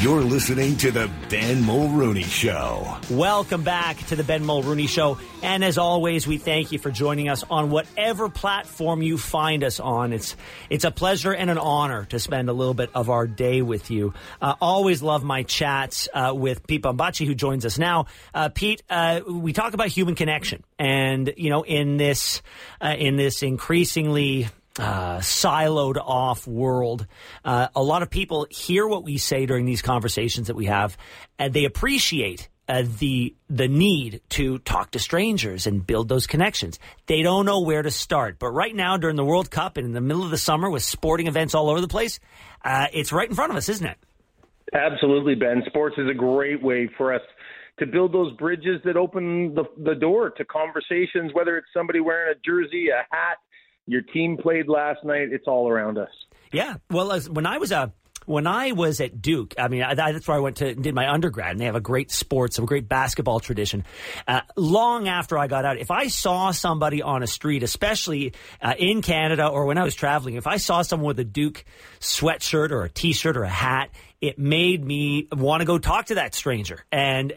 You're listening to the Ben Mulrooney Show. Welcome back to the Ben Mulrooney Show. And as always, we thank you for joining us on whatever platform you find us on. It's a pleasure and an honor to spend a little bit of our day with you. Always love my chats with Pete Bombachi, who joins us now. Pete, we talk about human connection. And, you know, in this increasingly siloed off world, a lot of people hear what we say during these conversations that we have, and they appreciate the need to talk to strangers and build those connections. They don't know where to start. But right now, during the World Cup and in the middle of the summer with sporting events all over the place, it's right in front of us, isn't it? Absolutely, Ben. Sports is a great way for us to build those bridges that open the door to conversations, whether it's somebody wearing a jersey, a hat, your team played last night. It's all around us. Yeah. Well, when I was at Duke, I mean, that's where I went to did my undergrad, and they have a great sports, a great basketball tradition. Long after I got out, if I saw somebody on a street, especially in Canada or when I was traveling, if I saw someone with a Duke sweatshirt or a T-shirt or a hat, it made me want to go talk to that stranger. And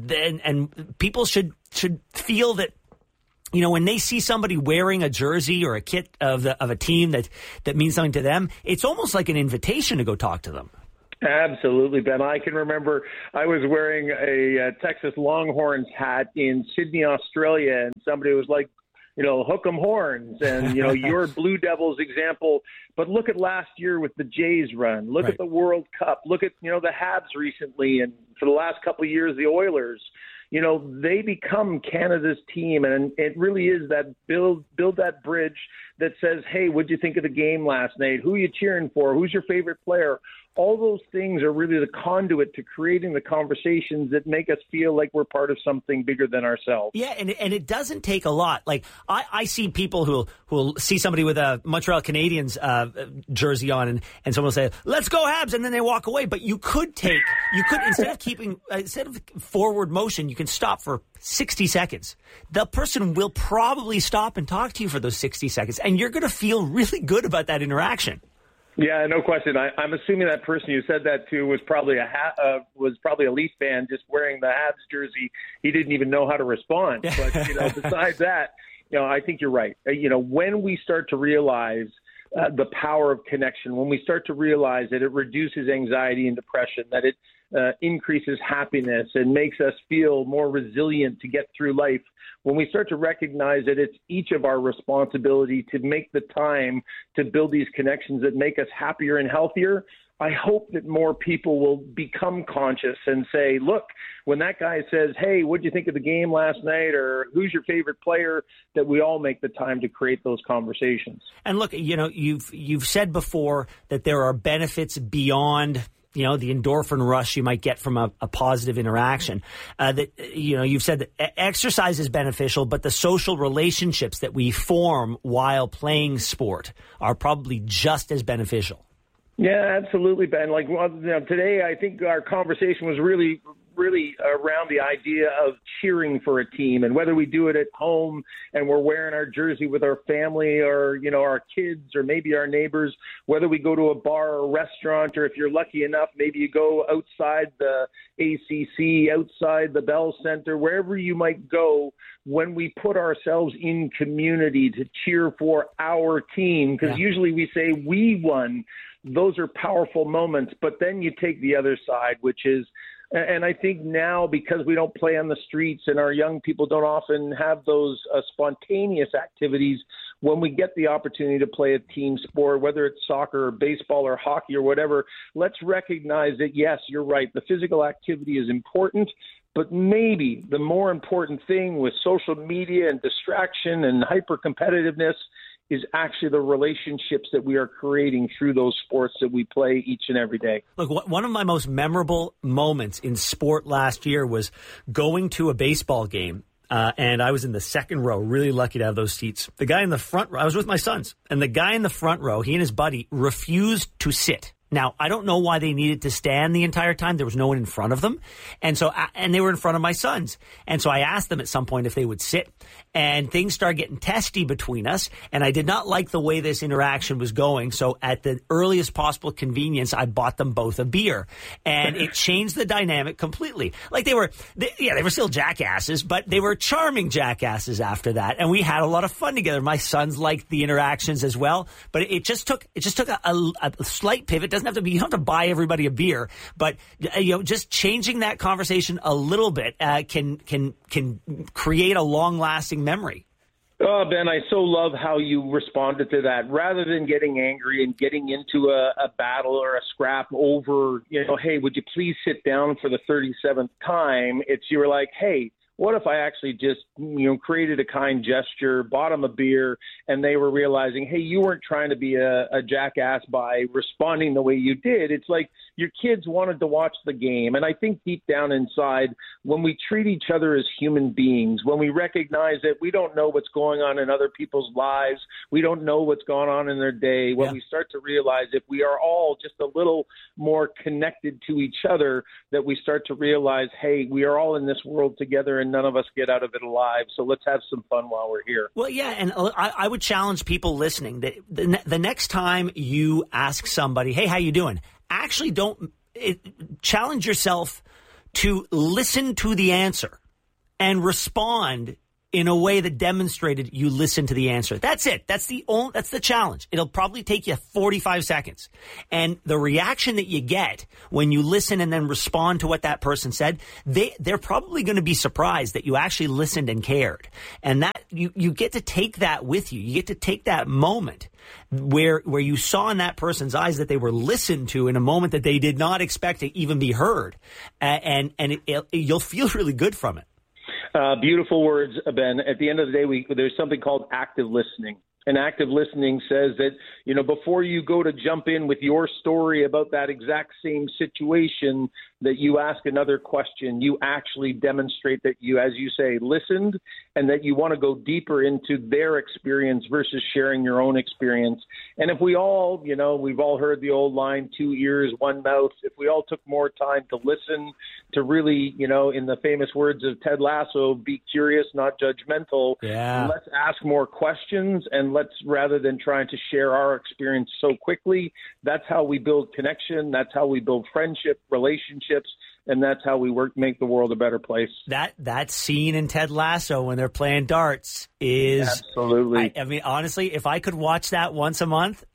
people should feel that, you know, when they see somebody wearing a jersey or a kit of a team that means something to them, it's almost like an invitation to go talk to them. Absolutely, Ben. I can remember I was wearing a Texas Longhorns hat in Sydney, Australia, and somebody was like, you know, hook 'em horns, and, you know, your Blue Devils example. But look at last year with the Jays run. Look at the World Cup. Look at, you know, the Habs recently, and for the last couple of years, the Oilers. You know, they become Canada's team, and it really is that build that bridge that says, hey, what'd you think of the game last night? Who are you cheering for? Who's your favorite player? All those things are really the conduit to creating the conversations that make us feel like we're part of something bigger than ourselves. Yeah, and it doesn't take a lot. Like, I see people who'll see somebody with a Montreal Canadiens jersey on, and someone will say, let's go Habs, and then they walk away. But you could instead of forward motion, you can stop for 60 seconds. The person will probably stop and talk to you for those 60 seconds, and you're going to feel really good about that interaction. Yeah, no question. I'm assuming that person you said that to was probably a Leaf fan just wearing the Habs jersey. He didn't even know how to respond. But, you know, besides that, you know, I think you're right. You know, when we start to realize the power of connection, when we start to realize that it reduces anxiety and depression, that it increases happiness and makes us feel more resilient to get through life, when we start to recognize that it's each of our responsibility to make the time to build these connections that make us happier and healthier, I hope that more people will become conscious and say, look, when that guy says, hey, what'd you think of the game last night, or who's your favorite player, that we all make the time to create those conversations. And look, you know, you've said before that there are benefits beyond, you know, the endorphin rush you might get from a positive interaction. That, you know, you've said that exercise is beneficial, but the social relationships that we form while playing sport are probably just as beneficial. Yeah, absolutely, Ben. Like, well, you know, today I think our conversation was really around the idea of cheering for a team, and whether we do it at home and we're wearing our jersey with our family, or, you know, our kids, or maybe our neighbors, whether we go to a bar or a restaurant, or if you're lucky enough, maybe you go outside the ACC, outside the Bell Center, wherever you might go, when we put ourselves in community to cheer for our team, because usually we say we won. Those are powerful moments, but then you take the other side, which is, and I think now, because we don't play on the streets and our young people don't often have those spontaneous activities, when we get the opportunity to play a team sport, whether it's soccer or baseball or hockey or whatever, let's recognize that, yes, you're right, the physical activity is important, but maybe the more important thing with social media and distraction and hyper-competitiveness is actually the relationships that we are creating through those sports that we play each and every day. Look, one of my most memorable moments in sport last year was going to a baseball game, and I was in the second row, really lucky to have those seats. The guy in the front row, I was with my sons, and the guy in the front row, he and his buddy refused to sit. Now, I don't know why they needed to stand the entire time. There was no one in front of them. And they were in front of my sons. And so I asked them at some point if they would sit, and things started getting testy between us. And I did not like the way this interaction was going. So at the earliest possible convenience, I bought them both a beer, and it changed the dynamic completely. Like they were still jackasses, but they were charming jackasses after that. And we had a lot of fun together. My sons liked the interactions as well, but it just took a slight pivot. You don't have to buy everybody a beer, but just changing that conversation a little bit can create a long-lasting memory. Oh, Ben, I so love how you responded to that. Rather than getting angry and getting into a battle or a scrap over, hey, would you please sit down for the 37th time? You were like, hey, what if I actually just, created a kind gesture, bought them a beer, and they were realizing, hey, you weren't trying to be a jackass by responding the way you did. It's like your kids wanted to watch the game. And I think deep down inside, when we treat each other as human beings, when we recognize that we don't know what's going on in other people's lives, we don't know what's going on in their day, when we start to realize if we are all just a little more connected to each other, that we start to realize, hey, we are all in this world together and none of us get out of it alive. So let's have some fun while we're here. Well, yeah, and I would challenge people listening that the next time you ask somebody, hey, how you doing? Actually challenge yourself to listen to the answer and respond in a way that demonstrated you listened to the answer. That's it. That's the challenge. It'll probably take you 45 seconds. And the reaction that you get when you listen and then respond to what that person said, they're probably going to be surprised that you actually listened and cared. And that you get to take that with you. You get to take that moment where you saw in that person's eyes that they were listened to in a moment that they did not expect to even be heard. And you'll feel really good from it. Beautiful words, Ben. At the end of the day, there's something called active listening. And active listening says that, before you go to jump in with your story about that exact same situation, that you ask another question, you actually demonstrate that you, as you say, listened, and that you want to go deeper into their experience versus sharing your own experience. And if we all, we've all heard the old line, 2 ears, 1 mouth, if we all took more time to listen, to really, in the famous words of Ted Lasso, be curious, not judgmental. Yeah. Let's ask more questions, and let's, rather than trying to share our experience so quickly, that's how we build connection. That's how we build friendship, relationships, and that's how we make the world a better place. That scene in Ted Lasso when they're playing darts is absolutely. I mean, honestly, if I could watch that once a month,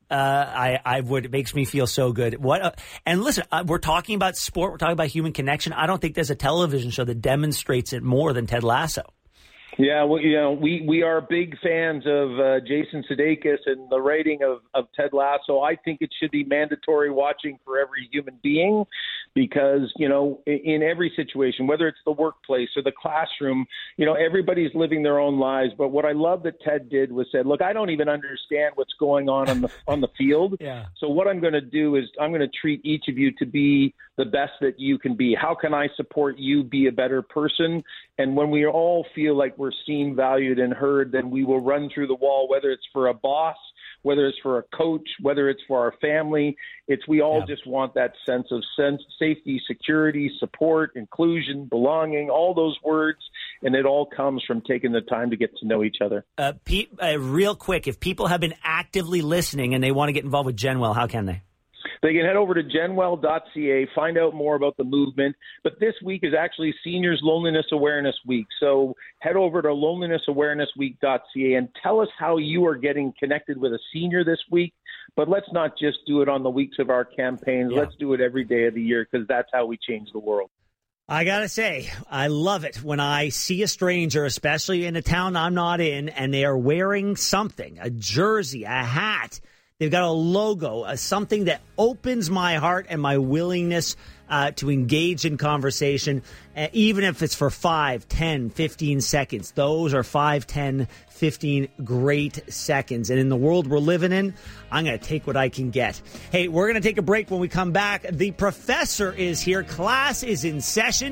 I would. It makes me feel so good. And listen, we're talking about sport. We're talking about human connection. I don't think there's a television show that demonstrates it more than Ted Lasso. Yeah, well, we are big fans of Jason Sudeikis and the writing of Ted Lasso. I think it should be mandatory watching for every human being because, in every situation, whether it's the workplace or the classroom, everybody's living their own lives. But what I love that Ted did was said, look, I don't even understand what's going on the field. Yeah. So what I'm going to do is I'm going to treat each of you to be the best that you can be. How can I support you be a better person? And when we all feel like we're seen, valued, and heard, then we will run through the wall, whether it's for a boss, whether it's for a coach, whether it's for our family. We all just want that sense of safety, security, support, inclusion, belonging, all those words. And it all comes from taking the time to get to know each other. Pete, real quick, if people have been actively listening and they want to get involved with Genwell, how can they? They can head over to genwell.ca, find out more about the movement. But this week is actually Seniors Loneliness Awareness Week. So head over to lonelinessawarenessweek.ca and tell us how you are getting connected with a senior this week. But let's not just do it on the weeks of our campaigns. Yeah. Let's do it every day of the year because that's how we change the world. I got to say, I love it when I see a stranger, especially in a town I'm not in, and they are wearing something, a jersey, a hat. They've got a logo, something that opens my heart and my willingness to engage in conversation, even if it's for 5, 10, 15 seconds. Those are 5, 10, 15 great seconds. And in the world we're living in, I'm going to take what I can get. Hey, we're going to take a break. When we come back, the professor is here. Class is in session.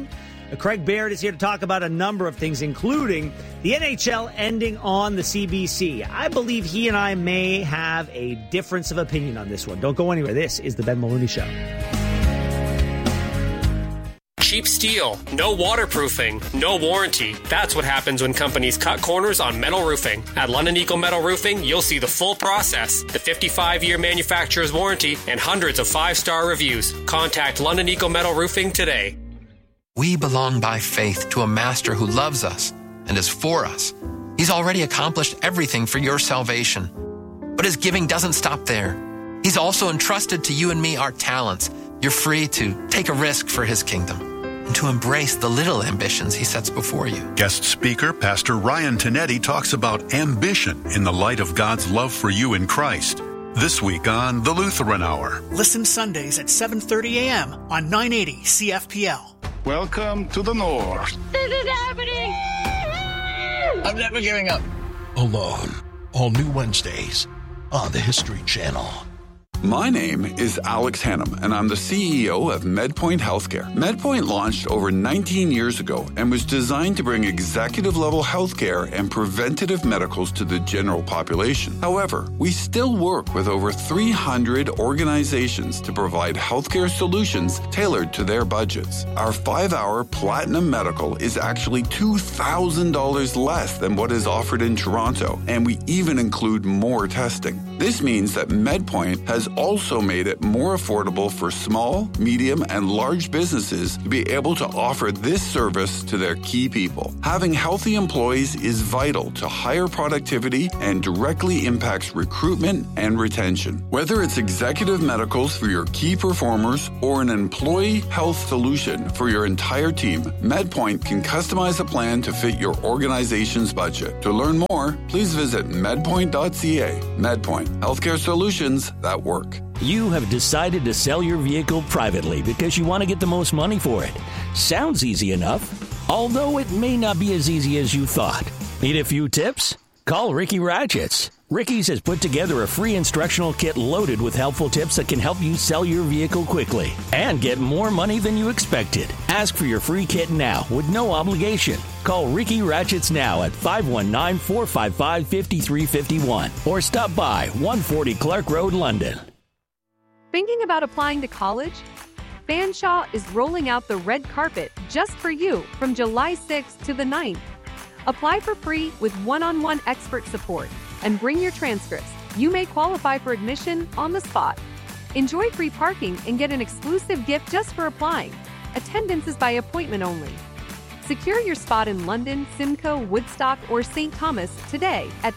Craig Baird is here to talk about a number of things, including the NHL ending on the CBC. I believe he and I may have a difference of opinion on this one. Don't go anywhere. This is the Ben Mulroney Show. Cheap steel, no waterproofing, no warranty. That's what happens when companies cut corners on metal roofing. At London Eagle Metal Roofing, you'll see the full process, the 55-year manufacturer's warranty, and hundreds of 5-star reviews. Contact London Eagle Metal Roofing today. We belong by faith to a master who loves us and is for us. He's already accomplished everything for your salvation. But his giving doesn't stop there. He's also entrusted to you and me our talents. You're free to take a risk for his kingdom and to embrace the little ambitions he sets before you. Guest speaker, Pastor Ryan Tinetti, talks about ambition in the light of God's love for you in Christ. This week on The Lutheran Hour. Listen Sundays at 7:30 a.m. on 980 CFPL. Welcome to the North. This is happening! I'm never giving up. Alone. All new Wednesdays on the History Channel. My name is Alex Hannum, and I'm the CEO of MedPoint Healthcare. MedPoint launched over 19 years ago and was designed to bring executive-level healthcare and preventative medicals to the general population. However, we still work with over 300 organizations to provide healthcare solutions tailored to their budgets. Our 5-hour Platinum Medical is actually $2,000 less than what is offered in Toronto, and we even include more testing. This means that MedPoint has also made it more affordable for small, medium, and large businesses to be able to offer this service to their key people. Having healthy employees is vital to higher productivity and directly impacts recruitment and retention. Whether it's executive medicals for your key performers or an employee health solution for your entire team, MedPoint can customize a plan to fit your organization's budget. To learn more, please visit medpoint.ca. MedPoint, healthcare solutions that work. You have decided to sell your vehicle privately because you want to get the most money for it. Sounds easy enough, although it may not be as easy as you thought. Need a few tips? Call Ricky Ratchets. Ricky's has put together a free instructional kit loaded with helpful tips that can help you sell your vehicle quickly and get more money than you expected. Ask for your free kit now with no obligation. Call Ricky Ratchets now at 519-455-5351 or stop by 140 Clark Road, London. Thinking about applying to college? Fanshawe is rolling out the red carpet just for you from July 6th to the 9th. Apply for free with one-on-one expert support and bring your transcripts. You may qualify for admission on the spot. Enjoy free parking and get an exclusive gift just for applying. Attendance is by appointment only. Secure your spot in London, Simcoe, Woodstock, or St. Thomas today at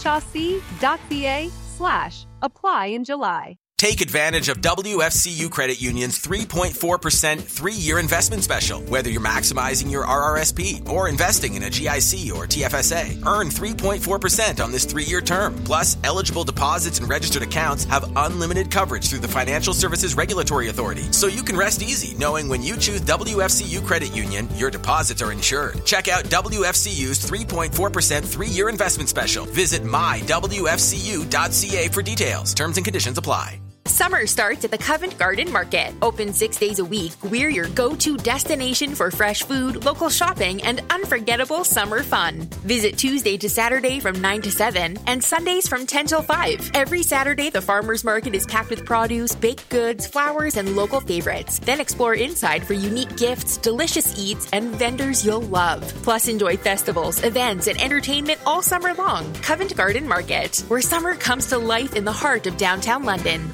fanshawec.ca/apply in July. Take advantage of WFCU Credit Union's 3.4% 3-year investment special. Whether you're maximizing your RRSP or investing in a GIC or TFSA, earn 3.4% on this 3-year term. Plus, eligible deposits and registered accounts have unlimited coverage through the Financial Services Regulatory Authority. So you can rest easy knowing when you choose WFCU Credit Union, your deposits are insured. Check out WFCU's 3.4% 3-year investment special. Visit mywfcu.ca for details. Terms and conditions apply. Summer starts at the Covent Garden Market. Open 6 days a week, we're your go-to destination for fresh food, local shopping, and unforgettable summer fun. Visit Tuesday to Saturday from 9 to 7 and Sundays from 10 till 5. Every Saturday, the farmers market is packed with produce, baked goods, flowers, and local favorites. Then explore inside for unique gifts, delicious eats, and vendors you'll love. Plus, enjoy festivals, events, and entertainment all summer long. Covent Garden Market, where summer comes to life in the heart of downtown London.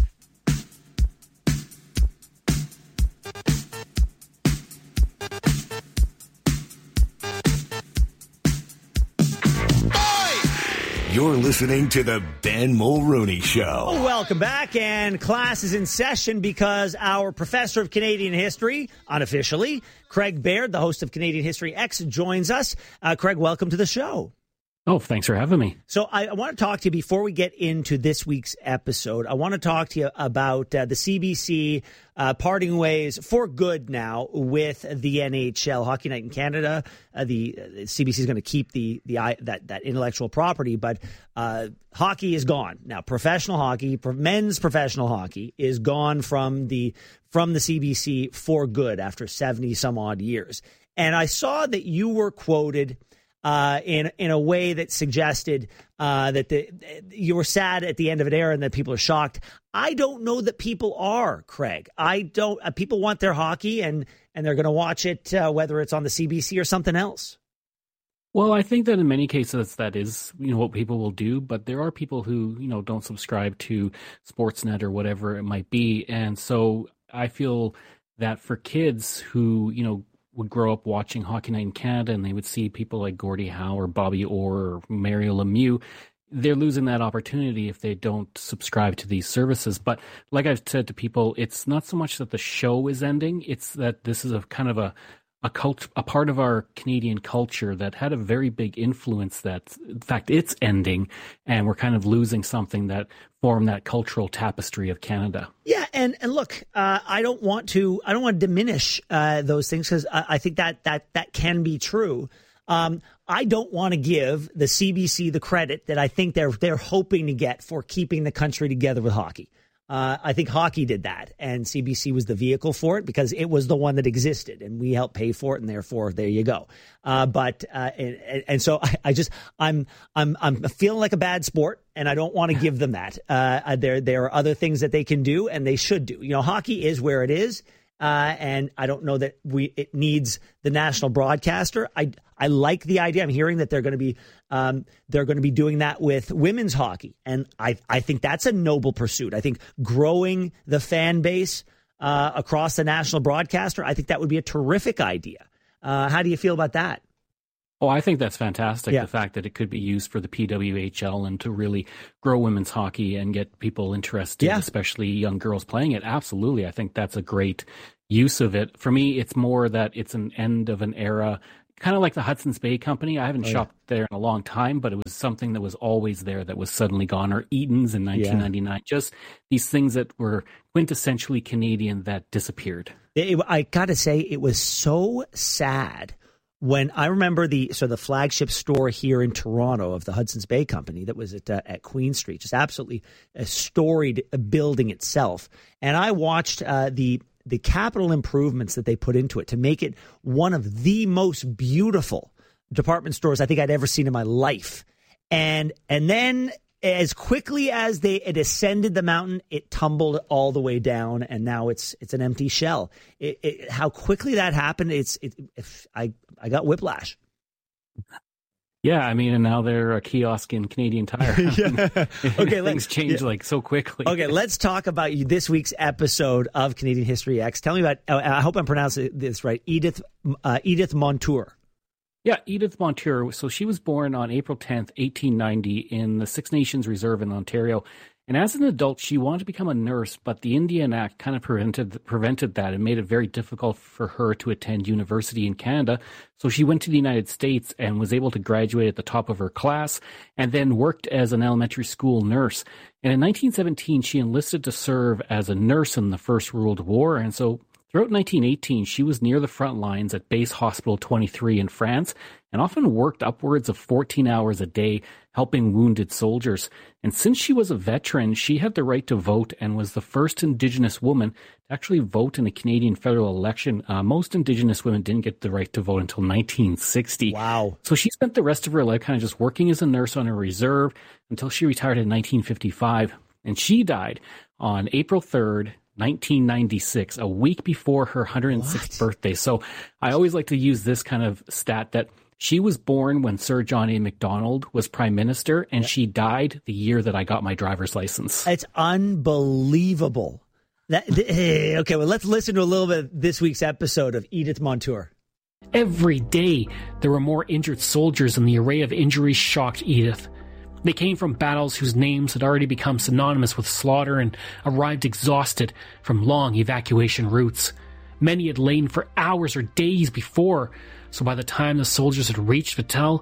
You're listening to the Ben Mulroney Show. Welcome back, and class is in session because our professor of Canadian history, unofficially, Craig Baird, the host of Canadian History X, joins us. Craig, welcome to the show. Oh, thanks for having me. So I want to talk to you before we get into this week's episode. I want to talk to you about the CBC parting ways for good now with the NHL. Hockey Night in Canada, the CBC is going to keep that intellectual property, but hockey is gone now. Professional hockey, men's professional hockey, is gone from the CBC for good after 70 some odd years. And I saw that you were quoted in a way that suggested that you were sad at the end of an era and that people are shocked. I don't know that people are, Craig. I don't. People want their hockey and they're going to watch it whether it's on the CBC or something else. Well, I think that in many cases that is, what people will do, but there are people who, don't subscribe to Sportsnet or whatever it might be. And so I feel that for kids who, would grow up watching Hockey Night in Canada and they would see people like Gordie Howe or Bobby Orr or Mario Lemieux, they're losing that opportunity if they don't subscribe to these services. But like I've said to people, it's not so much that the show is ending, it's that this is a kind of a part of our Canadian culture that had a very big influence that, in fact, it's ending, and we're kind of losing something that formed that cultural tapestry of Canada. Yeah, and look, I don't want to diminish those things, because I think that can be true. I don't want to give the CBC the credit that I think they're hoping to get for keeping the country together with hockey. I think hockey did that, and CBC was the vehicle for it because it was the one that existed, and we helped pay for it, and therefore there you go. So I'm feeling like a bad sport, and I don't want to give them that. There are other things that they can do, and they should do. Hockey is where it is. And I don't know that it needs the national broadcaster. I like the idea. I'm hearing that they're going to be doing that with women's hockey, and I think that's a noble pursuit. I think growing the fan base across the national broadcaster, I think that would be a terrific idea. How do you feel about that? Oh, I think that's fantastic. Yeah. The fact that it could be used for the PWHL and to really grow women's hockey and get people interested, especially young girls playing it. Absolutely. I think that's a great use of it. For me, it's more that it's an end of an era, kind of like the Hudson's Bay Company. I haven't shopped there in a long time, but it was something that was always there that was suddenly gone, or Eaton's in 1999. Just these things that were quintessentially Canadian that disappeared. I got to say, it was so sad. When I remember the flagship store here in Toronto of the Hudson's Bay Company that was at Queen Street, just absolutely a storied building itself. And I watched the capital improvements that they put into it to make it one of the most beautiful department stores I think I'd ever seen in my life. And then as quickly as it ascended the mountain, it tumbled all the way down, and now it's an empty shell. How quickly that happened, I got whiplash. Yeah, I mean, and now they're a kiosk in Canadian Tire. Okay, things change so quickly. Okay, let's talk about this week's episode of Canadian History X. Tell me about. I hope I'm pronouncing this right. Edith Montour. Yeah, Edith Montour. So she was born on April 10th, 1890 in the Six Nations Reserve in Ontario. And as an adult, she wanted to become a nurse, but the Indian Act kind of prevented that and made it very difficult for her to attend university in Canada. So she went to the United States and was able to graduate at the top of her class, and then worked as an elementary school nurse. And in 1917, she enlisted to serve as a nurse in the First World War. And so throughout 1918, she was near the front lines at Base Hospital 23 in France, and often worked upwards of 14 hours a day helping wounded soldiers. And since she was a veteran, she had the right to vote and was the first Indigenous woman to actually vote in a Canadian federal election. Most Indigenous women didn't get the right to vote until 1960. Wow. So she spent the rest of her life kind of just working as a nurse on a reserve until she retired in 1955. And she died on April 3rd, 1996, a week before her 106th birthday. So I always like to use this kind of stat that she was born when Sir John A. Macdonald was prime minister, and she died the year that I got my driver's license. It's unbelievable. Okay, well, let's listen to a little bit of this week's episode of Edith Montour. Every day, there were more injured soldiers, and the array of injuries shocked Edith. They came from battles whose names had already become synonymous with slaughter and arrived exhausted from long evacuation routes. Many had lain for hours or days before, so by the time the soldiers had reached Vittel,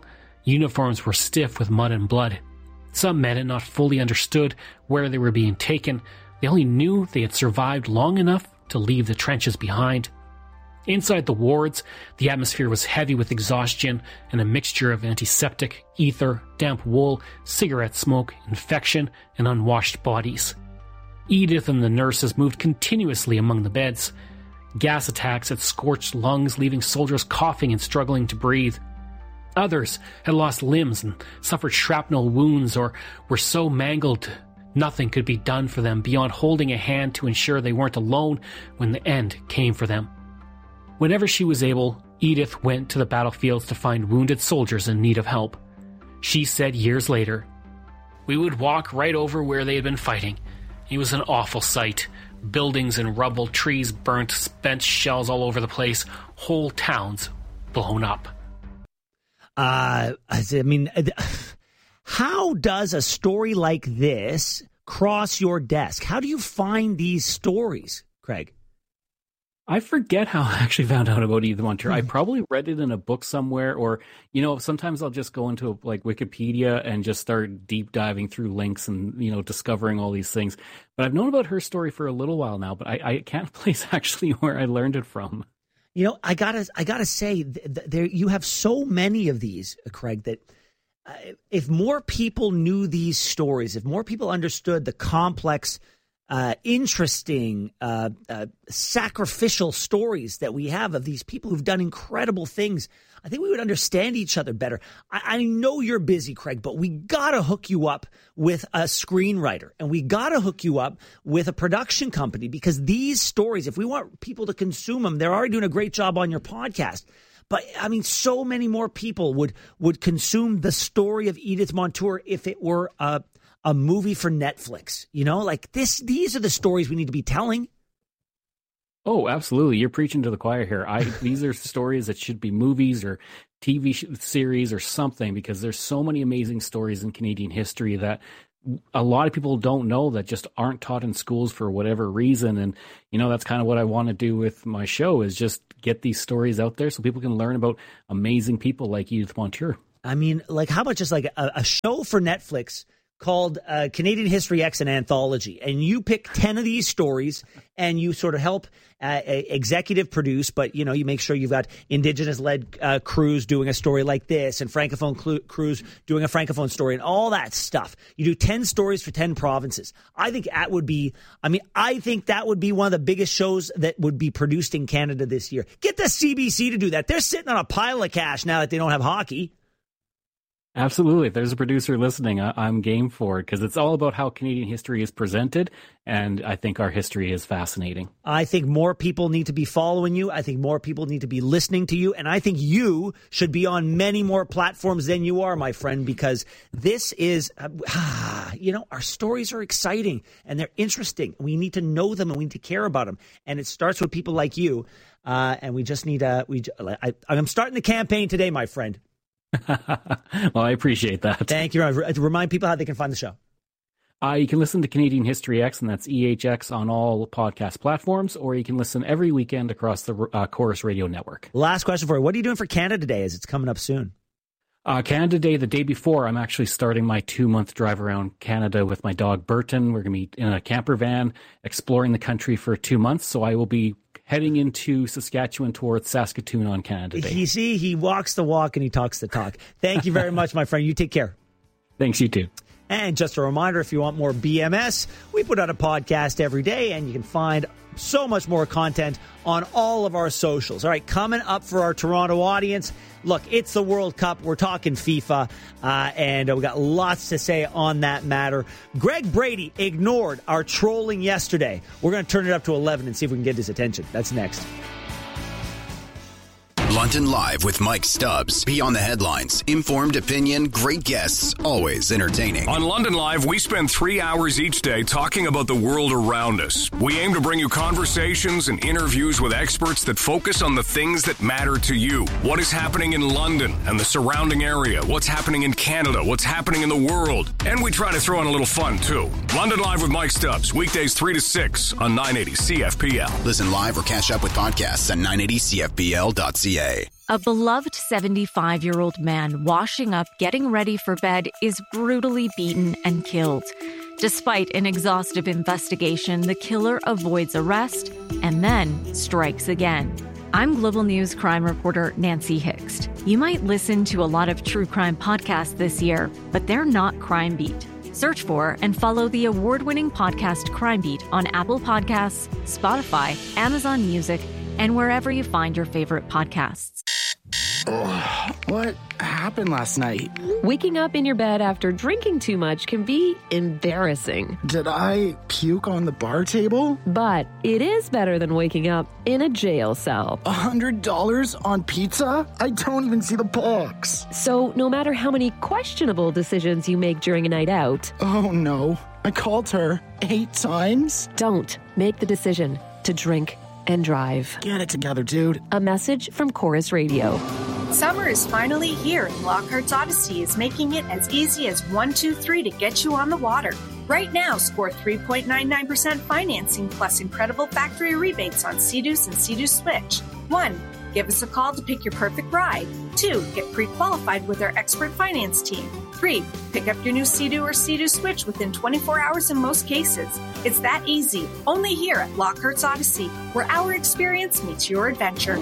Uniforms were stiff with mud and blood. Some men had not fully understood where they were being taken. They only knew they had survived long enough to leave the trenches behind. Inside the wards, the atmosphere was heavy with exhaustion and a mixture of antiseptic, ether, damp wool, cigarette smoke, infection, and unwashed bodies. Edith and the nurses moved continuously among the beds. Gas attacks had scorched lungs, leaving soldiers coughing and struggling to breathe. Others had lost limbs and suffered shrapnel wounds or were so mangled nothing could be done for them beyond holding a hand to ensure they weren't alone when the end came for them. Whenever she was able, Edith went to the battlefields to find wounded soldiers in need of help. She said years later, "We would walk right over where they had been fighting. It was an awful sight. Buildings and rubble, trees burnt, spent shells all over the place, whole towns blown up." I mean, how does a story like this cross your desk? How do you find these stories, Craig? I forget how I actually found out about Edith Montour. I probably read it in a book somewhere, or, sometimes I'll just go into like Wikipedia and just start deep diving through links and, discovering all these things. But I've known about her story for a little while now, but I can't place actually where I learned it from. I gotta say, there you have so many of these, Craig, that if more people knew these stories, if more people understood the complex, interesting, sacrificial stories that we have of these people who've done incredible things, I think we would understand each other better. I know you're busy, Craig, but we got to hook you up with a screenwriter, and we got to hook you up with a production company, because these stories, if we want people to consume them, they're already doing a great job on your podcast. But, I mean, so many more people would consume the story of Edith Montour if it were a movie for Netflix. These are the stories we need to be telling. Oh, absolutely. You're preaching to the choir here. These are stories that should be movies or TV series or something, because there's so many amazing stories in Canadian history that a lot of people don't know, that just aren't taught in schools for whatever reason. And, that's kind of what I want to do with my show, is just get these stories out there so people can learn about amazing people like Edith Montour. I mean, how about just a show for Netflix called Canadian History X, an anthology, and you pick 10 of these stories and you sort of help executive produce, but you make sure you've got Indigenous-led crews doing a story like this, and Francophone crews doing a Francophone story, and all that stuff. You do 10 stories for 10 provinces. I think that would be one of the biggest shows that would be produced in Canada this year. Get the CBC to do that. They're sitting on a pile of cash now that they don't have hockey. Absolutely. If there's a producer listening, I'm game for it, because it's all about how Canadian history is presented, and I think our history is fascinating. I think more people need to be following you. I think more people need to be listening to you, and I think you should be on many more platforms than you are, my friend, because this is, our stories are exciting, and they're interesting. We need to know them, and we need to care about them, and it starts with people like you, and we just need I'm starting the campaign today, my friend. Well, I appreciate that. Thank you. Remind people how they can find the show. You can listen to Canadian History X, and that's EHX on all podcast platforms, or you can listen every weekend across the Chorus Radio Network. Last question for you. What are you doing for Canada Day, as it's coming up soon? Canada Day, the day before, I'm actually starting my 2-month drive around Canada with my dog Burton. We're going to be in a camper van exploring the country for 2 months, so I will be heading into Saskatchewan towards Saskatoon on Canada Day. You see, he walks the walk and he talks the talk. Thank you very much, my friend. You take care. Thanks, you too. And just a reminder, if you want more BMS, we put out a podcast every day, and you can find so much more content on all of our socials. All right, coming up for our Toronto audience, look, it's the World Cup. We're talking FIFA, and we got lots to say on that matter. Greg Brady ignored our trolling yesterday. We're going to turn it up to 11 and see if we can get his attention. That's next. London Live with Mike Stubbs. Beyond the headlines, informed opinion, great guests, always entertaining. On London Live, we spend 3 hours each day talking about the world around us. We aim to bring you conversations and interviews with experts that focus on the things that matter to you. What is happening in London and the surrounding area? What's happening in Canada? What's happening in the world? And we try to throw in a little fun, too. London Live with Mike Stubbs, weekdays 3 to 6 on 980 CFPL. Listen live or catch up with podcasts at 980CFPL.ca. BlueNile.ca. A beloved 75-year-old man washing up, getting ready for bed, is brutally beaten and killed. Despite an exhaustive investigation, the killer avoids arrest and then strikes again. I'm Global News crime reporter Nancy Hixt. You might listen to a lot of true crime podcasts this year, but they're not Crime Beat. Search for and follow the award-winning podcast Crime Beat on Apple Podcasts, Spotify, Amazon Music, and wherever you find your favorite podcasts. What happened last night? Waking up in your bed after drinking too much can be embarrassing. Did I puke on the bar table? But it is better than waking up in a jail cell. $100 on pizza? I don't even see the box. So no matter how many questionable decisions you make during a night out... Oh no, I called her 8 times? Don't make the decision to drink and drive. Get it together, dude. A message from Chorus Radio. Summer is finally here, and Lockhart's Odyssey is making it as easy as 1, 2, 3 to get you on the water. Right now, score 3.99% financing plus incredible factory rebates on Sea-Doos and Sea-Doo Switch. 1. Give us a call to pick your perfect ride. 2. Get pre-qualified with our expert finance team. 3. Pick up your new Sea-Doo or Sea-Doo Switch within 24 hours in most cases. It's that easy. Only here at Lockhart's Odyssey, where our experience meets your adventure.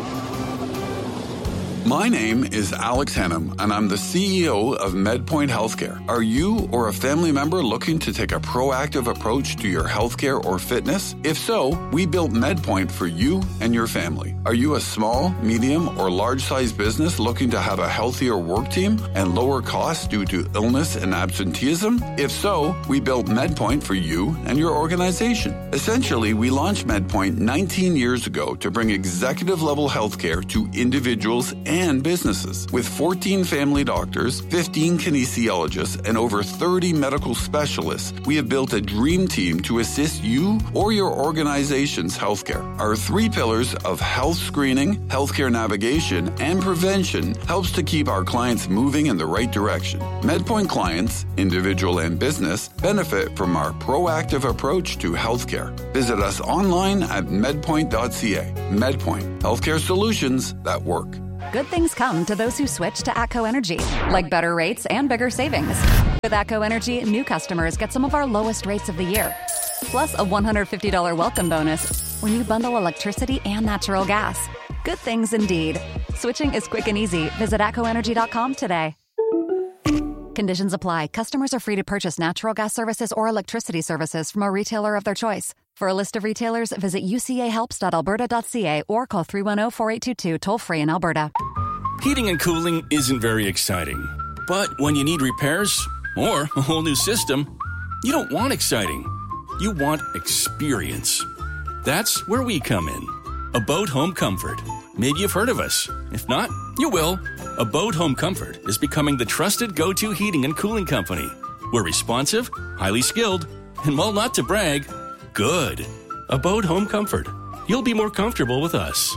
My name is Alex Hannum, and I'm the CEO of MedPoint Healthcare. Are you or a family member looking to take a proactive approach to your healthcare or fitness? If so, we built MedPoint for you and your family. Are you a small, medium, or large-sized business looking to have a healthier work team and lower costs due to illness and absenteeism? If so, we built MedPoint for you and your organization. Essentially, we launched MedPoint 19 years ago to bring executive-level healthcare to individuals and businesses. With 14 family doctors, 15 kinesiologists, and over 30 medical specialists, we have built a dream team to assist you or your organization's healthcare. Our 3 pillars of health screening, healthcare navigation, and prevention helps to keep our clients moving in the right direction. MedPoint clients, individual and business, benefit from our proactive approach to healthcare. Visit us online at medpoint.ca. MedPoint, healthcare solutions that work. Good things come to those who switch to ATCO Energy, like better rates and bigger savings. With ATCO Energy, new customers get some of our lowest rates of the year, plus a $150 welcome bonus when you bundle electricity and natural gas. Good things indeed. Switching is quick and easy. Visit ATCOenergy.com today. Conditions apply. Customers are free to purchase natural gas services or electricity services from a retailer of their choice. For a list of retailers, visit ucahelps.alberta.ca or call 310-4822 toll-free in Alberta. Heating and cooling isn't very exciting. But when you need repairs or a whole new system, you don't want exciting. You want experience. That's where we come in. Abode Home Comfort. Maybe you've heard of us. If not, you will. Abode Home Comfort is becoming the trusted go-to heating and cooling company. We're responsive, highly skilled, and while not to brag, good. Abode Home Comfort. You'll be more comfortable with us.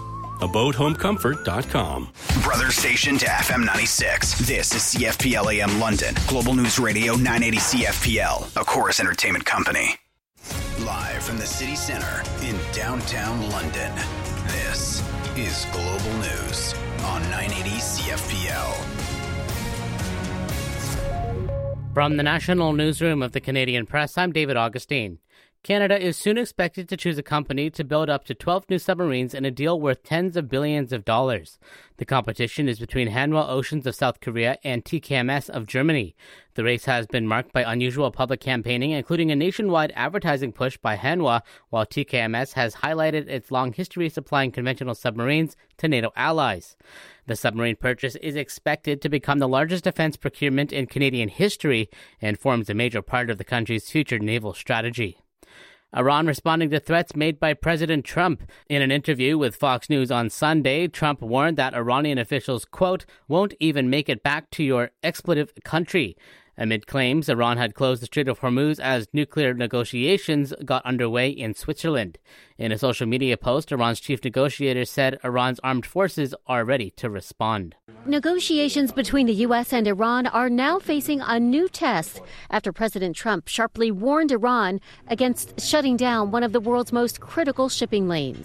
AbodeHomeComfort.com. Brother station to FM 96. This is CFPL AM London. Global News Radio 980 CFPL. A Chorus Entertainment Company. Live from the city center in downtown London. This is Global News on 980 CFPL. From the National Newsroom of the Canadian Press, I'm David Augustine. Canada is soon expected to choose a company to build up to 12 new submarines in a deal worth tens of billions of dollars. The competition is between Hanwha Oceans of South Korea and TKMS of Germany. The race has been marked by unusual public campaigning, including a nationwide advertising push by Hanwha, while TKMS has highlighted its long history supplying conventional submarines to NATO allies. The submarine purchase is expected to become the largest defense procurement in Canadian history and forms a major part of the country's future naval strategy. Iran responding to threats made by President Trump. In an interview with Fox News on Sunday, Trump warned that Iranian officials, quote, won't even make it back to your expletive country. Amid claims Iran had closed the Strait of Hormuz as nuclear negotiations got underway in Switzerland. In a social media post, Iran's chief negotiator said Iran's armed forces are ready to respond. Negotiations between the U.S. and Iran are now facing a new test after President Trump sharply warned Iran against shutting down one of the world's most critical shipping lanes.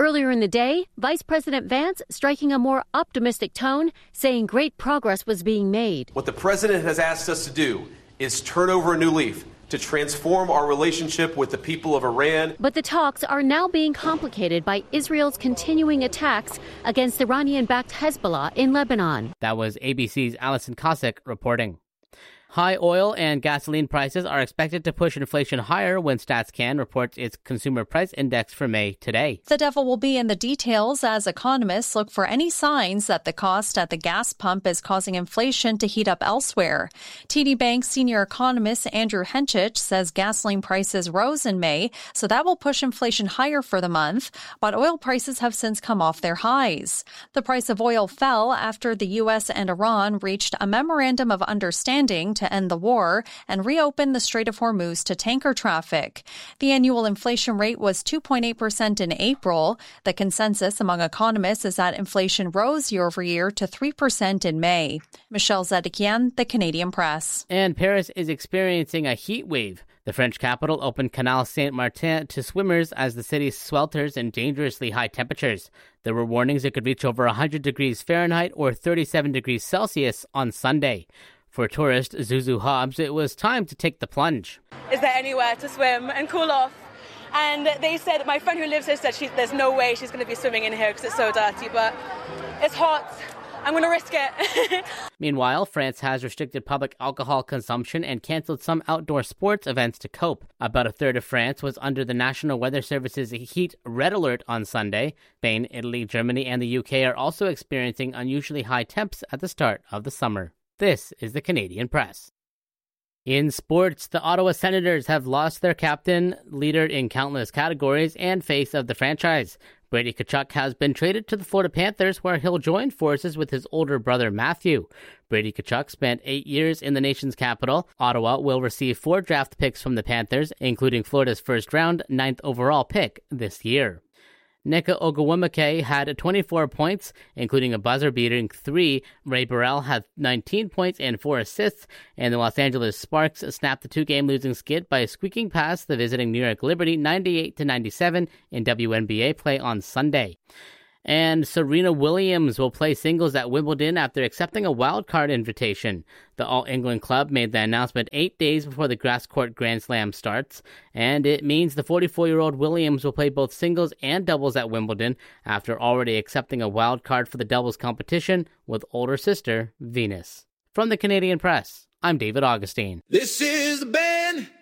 Earlier in the day, Vice President Vance striking a more optimistic tone, saying great progress was being made. What the president has asked us to do is turn over a new leaf, to transform our relationship with the people of Iran. But the talks are now being complicated by Israel's continuing attacks against Iranian-backed Hezbollah in Lebanon. That was ABC's Alison Cossack reporting. High oil and gasoline prices are expected to push inflation higher when StatsCan reports its consumer price index for May today. The devil will be in the details as economists look for any signs that the cost at the gas pump is causing inflation to heat up elsewhere. TD Bank senior economist Andrew Henchich says gasoline prices rose in May, so that will push inflation higher for the month, but oil prices have since come off their highs. The price of oil fell after the U.S. and Iran reached a memorandum of understanding to end the war and reopen the Strait of Hormuz to tanker traffic. The annual inflation rate was 2.8% in April. The consensus among economists is that inflation rose year over year to 3% in May. Michelle Zedekian, The Canadian Press. And Paris is experiencing a heat wave. The French capital opened Canal Saint-Martin to swimmers as the city swelters in dangerously high temperatures. There were warnings it could reach over 100 degrees Fahrenheit or 37 degrees Celsius on Sunday. For tourist Zuzu Hobbs, it was time to take the plunge. Is there anywhere to swim and cool off? And they said, my friend who lives here said there's no way she's going to be swimming in here because it's so dirty, but it's hot. I'm going to risk it. Meanwhile, France has restricted public alcohol consumption and canceled some outdoor sports events to cope. About a third of France was under the National Weather Service's heat red alert on Sunday. Spain, Italy, Germany, and the UK are also experiencing unusually high temps at the start of the summer. This is the Canadian Press. In sports, the Ottawa Senators have lost their captain, leader in countless categories, and face of the franchise. Brady Tkachuk has been traded to the Florida Panthers, where he'll join forces with his older brother Matthew. Brady Tkachuk spent 8 years in the nation's capital. Ottawa will receive 4 draft picks from the Panthers, including Florida's first-round, 9th overall pick this year. Nika Ogwumike had 24 points, including a buzzer-beating 3. Ray Burrell had 19 points and 4 assists, and the Los Angeles Sparks snapped the 2-game losing skid by squeaking past the visiting New York Liberty 98-97 in WNBA play on Sunday. And Serena Williams will play singles at Wimbledon after accepting a wildcard invitation. The All England club made the announcement 8 days before the grass court Grand Slam starts, and it means the 44-year-old Williams will play both singles and doubles at Wimbledon after already accepting a wildcard for the doubles competition with older sister Venus. From the Canadian Press, I'm David Augustine. This is the band.